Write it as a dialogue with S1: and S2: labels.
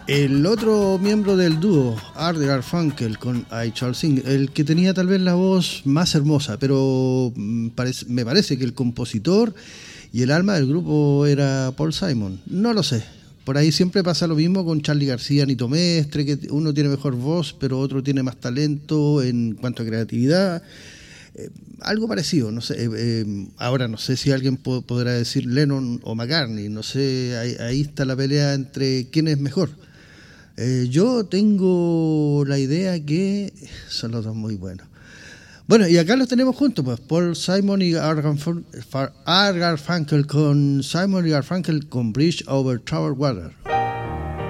S1: El otro miembro del dúo, Art Garfunkel con I Shall Sing, el que tenía tal vez la voz más hermosa, pero me parece que el compositor y el alma del grupo era Paul Simon. No lo sé. Por ahí siempre pasa lo mismo con Charly García, Nito Mestre, que uno tiene mejor voz, pero otro tiene más talento en cuanto a creatividad. Algo parecido, no sé. Ahora no sé si alguien podrá decir Lennon o McCartney, no sé, ahí está la pelea entre quién es mejor. Yo tengo la idea que son los dos muy buenos. Bueno, y acá los tenemos juntos, pues, Paul Simon y Art Garfunkel con Simon y Garfunkel con Bridge Over Troubled Water.